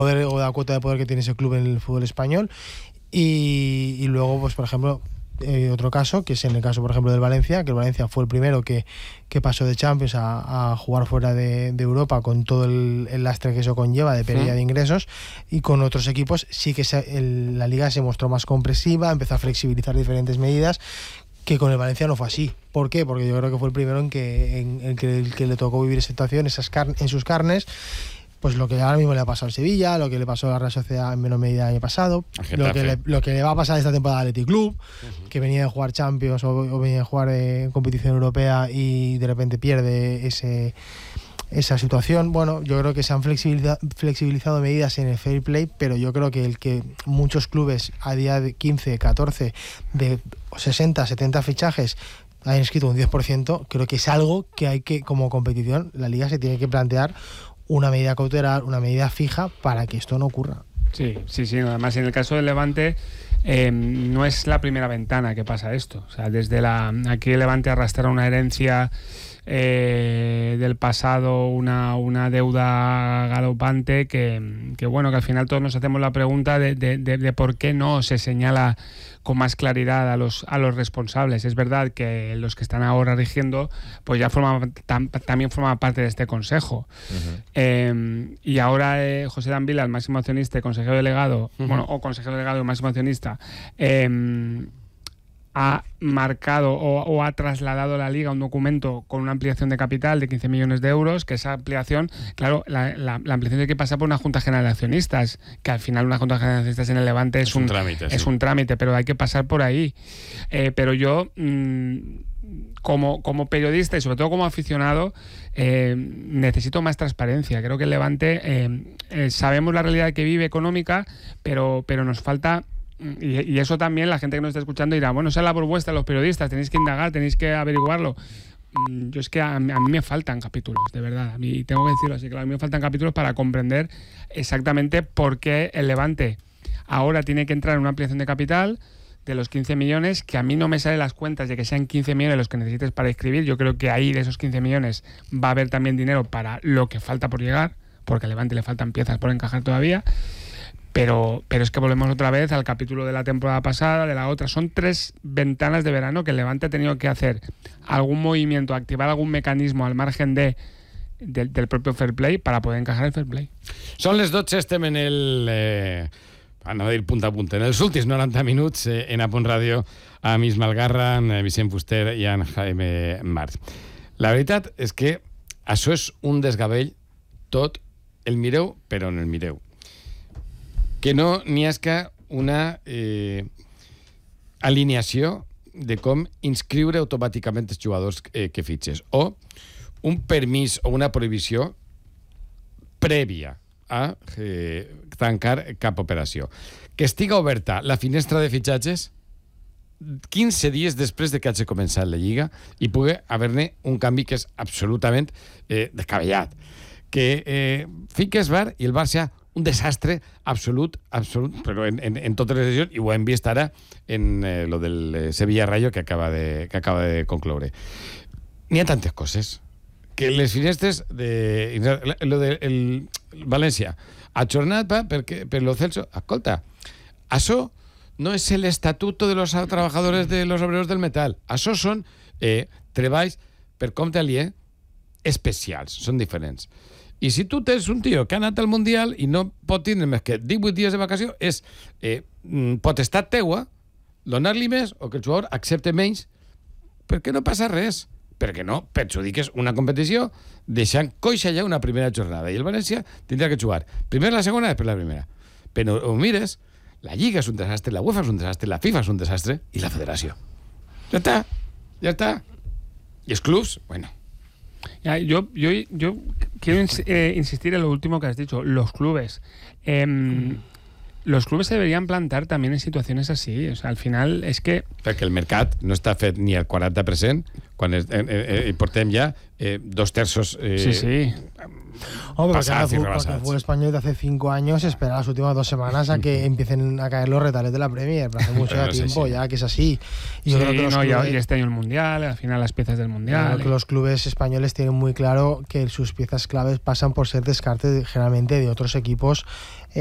poder o la cuota de poder que tiene ese club en el fútbol español. Y luego, pues por ejemplo, otro caso, que es en el caso, por ejemplo, del Valencia, que el Valencia fue el primero que pasó de Champions a jugar fuera de Europa, con todo el lastre que eso conlleva de pérdida de ingresos, y con otros equipos sí que la Liga se mostró más compresiva, empezó a flexibilizar diferentes medidas, que con el Valencia no fue así. ¿Por qué? Porque yo creo que fue el primero en que le tocó vivir esa situación, en sus carnes. Pues lo que ahora mismo le ha pasado al Sevilla, lo que le pasó a la Real Sociedad en menor medida el año pasado, lo que le va a pasar esta temporada al Athletic Club, que venía de jugar Champions o venía de jugar competición europea y de repente pierde esa situación. Bueno, yo creo que se han flexibilizado medidas en el fair play, pero yo creo que el que muchos clubes a día de 15, 14, de 60, 70 fichajes hayan inscrito un 10%, creo que es algo que hay que, como competición, la Liga se tiene que plantear una medida cautelar, una medida fija para que esto no ocurra. Sí. Además, en el caso del Levante, no es la primera ventana que pasa esto. O sea, aquí el Levante arrastra una herencia del pasado, una deuda galopante que bueno, que al final todos nos hacemos la pregunta de por qué no se señala con más claridad a los responsables. Es verdad que los que están ahora rigiendo pues ya también forman parte de este consejo. Y ahora José Danvila, el máximo accionista y consejero delegado, o consejero delegado y máximo accionista, ha marcado o ha trasladado a la Liga un documento con una ampliación de capital de 15 millones de euros, que esa ampliación, claro, la ampliación tiene que pasar por una Junta General de Accionistas, que al final una Junta General de Accionistas en el Levante es un trámite, pero hay que pasar por ahí. Pero yo, como periodista y sobre todo como aficionado, necesito más transparencia. Creo que el Levante, sabemos la realidad que vive económica, pero nos falta... Y eso también la gente que nos está escuchando dirá, bueno, esa es la labor vuestra, los periodistas, tenéis que indagar, tenéis que averiguarlo. Yo es que a mí me faltan capítulos, de verdad, a mí tengo que decirlo así, que a mí me faltan capítulos para comprender exactamente por qué el Levante ahora tiene que entrar en una ampliación de capital de los 15 millones, que a mí no me salen las cuentas de que sean 15 millones los que necesites para inscribir. Yo creo que ahí de esos 15 millones va a haber también dinero para lo que falta por llegar, porque al Levante le faltan piezas por encajar todavía. Pero es que volvemos otra vez al capítulo de la temporada pasada, de la otra. Son 3 ventanas de verano que el Levante ha tenido que hacer algún movimiento, activar algún mecanismo al margen del propio fair play para poder encajar el fair play. Són les 12, estem en el... anava a dir punt a punt, en els últims 90 minuts en A Punt Ràdio, amb Ismael Garra, amb Vicent Fuster i amb Jaime March. La veritat és que això és un desgavell tot el mireu, però en el mireu. Que no n'hi hagi una alineació de com inscriure automàticament els jugadors que fitxes, o un permís o una prohibició prèvia a tancar cap operació. Que estiga oberta la finestra de fitxatges 15 dies després de que hagi començat la Lliga i pugui haver-ne un canvi que és absolutament descabellat. Que fiques Bar i el Bar sea un desastre absolut, però en totes les decisions, i ho hem vist ara en lo del Sevilla-Rayo que acaba de concloure. N'hi ha tantes coses que les finestres lo del València ajornat per lo Celso. Escolta, això no és l'estatuto de los trabajadores de los obreros del metal. Això són treballs per compte aliè especials, són diferents. I si tu tens un tio que ha anat al Mundial i no pot tindre més que 18 dies de vacació, és potestat teua donar-li més o que el jugador accepte menys, perquè no passa res, perquè no perjudiques una competició deixant coixa ja una primera jornada, i el València tindrà que jugar primer la segona, després la primera. Però ho mires, la Lliga és un desastre, la UEFA és un desastre, la FIFA és un desastre i la Federació. Ja està. I els clubs, bueno... Yo quiero insistir en lo último que has dicho, los clubes. los clubes se deberían plantar también en situaciones así. O sea, al final és que... Perquè el mercat no està fet ni al 40%, quan portem ja 2/3 Sí. Hombre, pasados y porque el rebasados. fútbol español de hace 5 años espera las últimas 2 semanas a que empiecen a caer los retales de la Premier. Hace mucho Pero no sé tiempo si- ya que es así. Y yo Sí, creo que los no, clubes, y este año el Mundial, al final las piezas del yo Mundial. creo que los clubes españoles tienen muy claro que sus piezas claves pasan por ser descarte generalmente de otros equipos